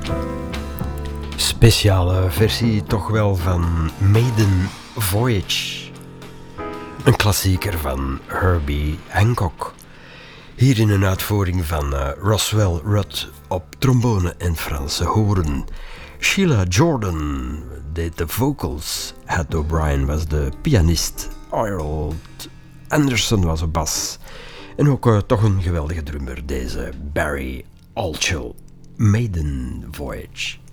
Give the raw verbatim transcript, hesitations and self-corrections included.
Speciale versie toch wel van Maiden Voyage. Een klassieker van Herbie Hancock. Hier in een uitvoering van uh, Roswell Rudd op trombone en Franse hoorn. Sheila Jordan deed de vocals. Hat O'Brien was de pianist. Harold Anderson was op bas. En ook uh, toch een geweldige drummer, deze Barry Altschul. Maiden Voyage.